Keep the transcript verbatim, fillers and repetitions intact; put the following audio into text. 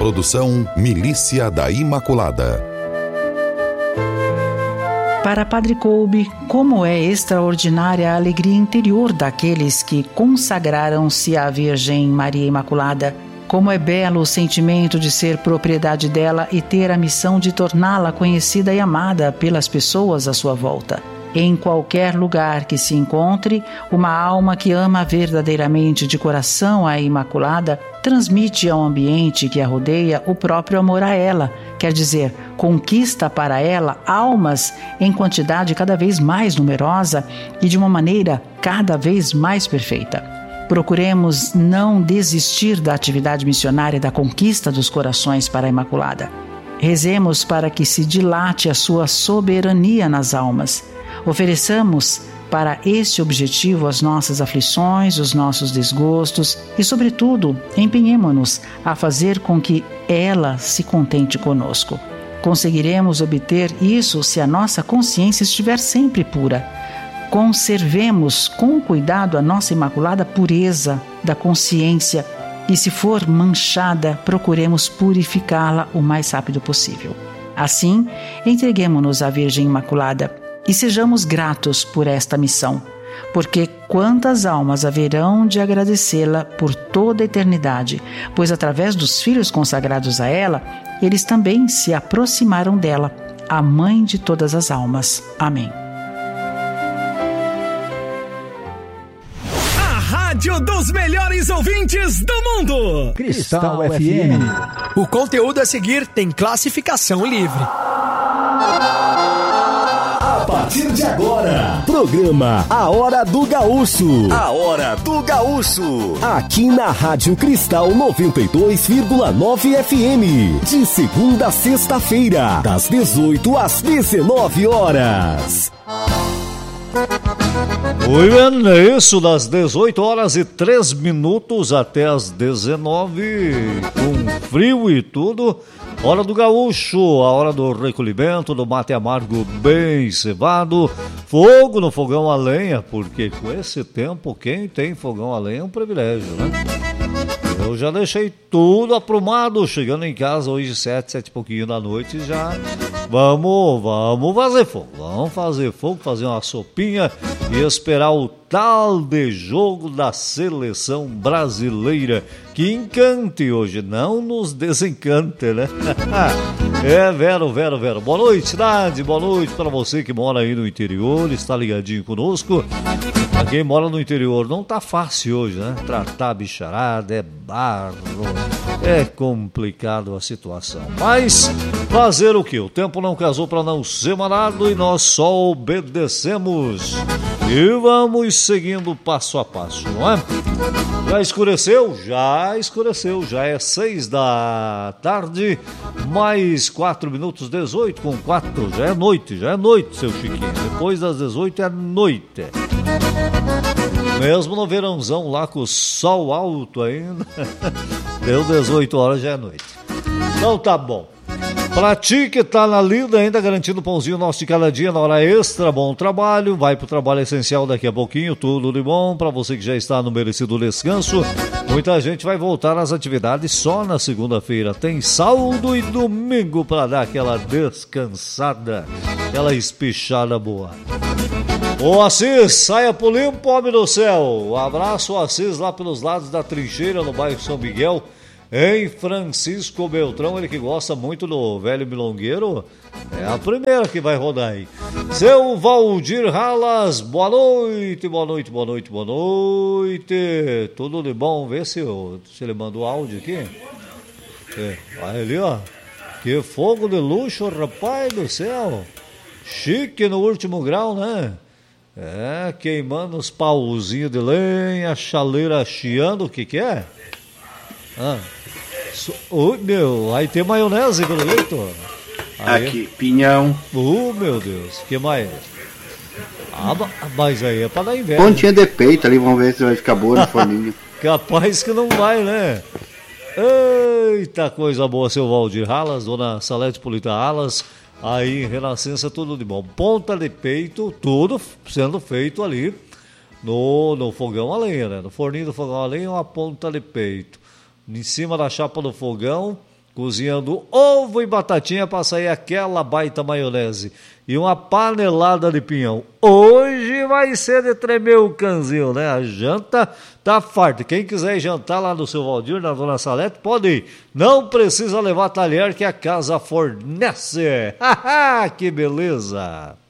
Produção Milícia da Imaculada. Para Padre Kolbe, como é extraordinária a alegria interior daqueles que consagraram-se à Virgem Maria Imaculada. Como é belo o sentimento de ser propriedade dela e ter a missão de torná-la conhecida e amada pelas pessoas à sua volta. Em qualquer lugar que se encontre, uma alma que ama verdadeiramente de coração a Imaculada transmite ao ambiente que a rodeia o próprio amor a ela, quer dizer, conquista para ela almas em quantidade cada vez mais numerosa e de uma maneira cada vez mais perfeita. Procuremos não desistir da atividade missionária da conquista dos corações para a Imaculada. Rezemos para que se dilate a sua soberania nas almas. Ofereçamos para esse objetivo as nossas aflições, os nossos desgostos e, sobretudo, empenhemo-nos a fazer com que ela se contente conosco. Conseguiremos obter isso se a nossa consciência estiver sempre pura. Conservemos com cuidado a nossa imaculada pureza da consciência e, se for manchada, procuremos purificá-la o mais rápido possível. Assim, entreguemo-nos à Virgem Imaculada e sejamos gratos por esta missão, porque quantas almas haverão de agradecê-la por toda a eternidade, pois através dos filhos consagrados a ela, eles também se aproximaram dela, a mãe de todas as almas. Amém. A rádio dos melhores ouvintes do mundo. Cristal F M. O conteúdo a seguir tem classificação livre. A partir de agora, programa A Hora do Gaúcho. A Hora do Gaúcho. Aqui na Rádio Cristal noventa e dois vírgula nove F M. De segunda a sexta-feira, das dezoito às dezenove horas. Oi, mano, é isso, das dezoito horas e três minutos até as dezenove, com frio e tudo. Hora do Gaúcho, a hora do recolhimento, do mate amargo bem cevado, fogo no fogão a lenha, porque com esse tempo quem tem fogão a lenha é um privilégio, né? Eu já deixei tudo aprumado, chegando em casa hoje sete, sete e pouquinho da noite, já vamos, vamos fazer fogo, vamos fazer fogo, fazer uma sopinha e esperar o tal de jogo da seleção brasileira, que encante hoje, não nos desencante, né? É, Vero, Vero, Vero. Boa noite, cidade, boa noite para você que mora aí no interior, está ligadinho conosco. Pra quem mora no interior, não tá fácil hoje, né? Tratar a bicharada, é barro, é complicado a situação. Mas fazer o quê? O tempo não casou para não ser manado e nós só obedecemos. E vamos seguindo passo a passo, não é? Já escureceu? Já escureceu. Já é seis da tarde, mais quatro minutos, dezoito com quatro. Já é noite, já é noite, seu Chiquinho. Depois das dezoito é noite. Mesmo no verãozão lá com o sol alto ainda, deu dezoito horas, já é noite. Então tá bom. Pra ti que tá na lida ainda, garantindo o pãozinho nosso de cada dia na hora extra, bom trabalho, vai pro trabalho essencial daqui a pouquinho, tudo de bom. Pra você que já está no merecido descanso, muita gente vai voltar às atividades só na segunda-feira. Tem sábado e domingo pra dar aquela descansada, aquela espichada boa. Ô Assis, saia pro limpo, homem do céu. Um abraço, Assis, lá pelos lados da Trincheira, no bairro São Miguel, em Francisco Beltrão, ele que gosta muito do velho milongueiro, é a primeira que vai rodar aí. Seu Valdir Ralas, boa noite, boa noite, boa noite, boa noite. Tudo de bom? Vê se, eu, se ele mandou áudio aqui. É, vai ali, ó. Que fogo de luxo, rapaz do céu. Chique no último grau, né? É, queimando os pauzinhos de lenha, chaleira chiando, o que que é? Ah, so, oh, meu, aí tem maionese pelo jeito. Aí, aqui, pinhão. Oh, meu Deus, que mais? Ah, mas aí é pra dar inveja. Pontinha de peito ali, vamos ver se vai ficar boa no forninho. Capaz que não vai, né? Eita, coisa boa, seu Valdir Ralas, dona Salete Polita Alas. Aí, Renascença, tudo de bom. Ponta de peito, tudo sendo feito ali no, no fogão a lenha, né? No forninho do fogão a lenha, uma ponta de peito. Em cima da chapa do fogão, cozinhando ovo e batatinha para sair aquela baita maionese e uma panelada de pinhão. Hoje vai ser de tremer o canzinho, né? A janta tá farta. Quem quiser jantar lá no seu Valdir, na Dona Salete, pode ir. Não precisa levar talher que a casa fornece. Haha, que beleza!